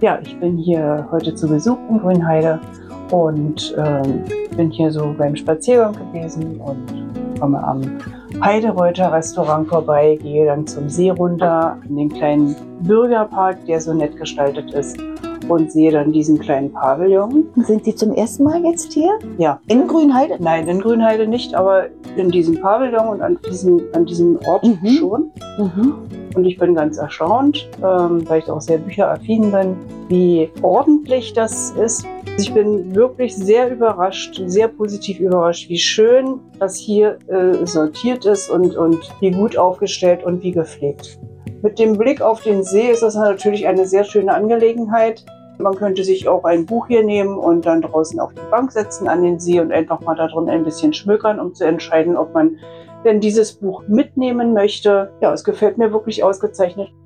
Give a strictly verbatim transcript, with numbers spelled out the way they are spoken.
Ja, ich bin hier heute zu Besuch in Grünheide und ähm, bin hier so beim Spaziergang gewesen und komme am Heidereuter Restaurant vorbei, gehe dann zum See runter, in den kleinen Bürgerpark, der so nett gestaltet ist, und sehe dann diesen kleinen Pavillon. Sind Sie zum ersten Mal jetzt hier? Ja. In Grünheide? Nein, in Grünheide nicht, aber in diesem Pavillon und an diesem, an diesem Ort Mhm. schon. Mhm. Und ich bin ganz erstaunt, ähm, weil ich auch sehr bücheraffin bin, wie ordentlich das ist. Ich bin wirklich sehr überrascht, sehr positiv überrascht, wie schön das hier äh, sortiert ist und, und wie gut aufgestellt und wie gepflegt. Mit dem Blick auf den See ist das natürlich eine sehr schöne Angelegenheit. Man könnte sich auch ein Buch hier nehmen und dann draußen auf die Bank setzen an den See und einfach mal da drin ein bisschen schmökern, um zu entscheiden, ob man denn dieses Buch mitnehmen möchte. Ja, es gefällt mir wirklich ausgezeichnet.